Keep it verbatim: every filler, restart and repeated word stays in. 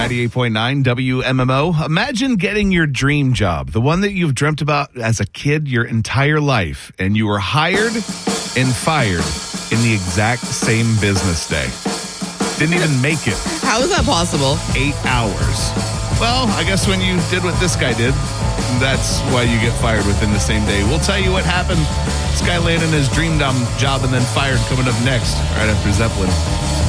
ninety-eight point nine W M M O. Imagine getting your dream job, the one that you've dreamt about as a kid your entire life, and you were hired and fired in the exact same business day. Didn't even make it. How is that possible? Eight hours. Well, I guess when you did what this guy did, that's why you get fired within the same day. We'll tell you what happened. This guy landed his dream job and then fired coming up next, right after Zeppelin.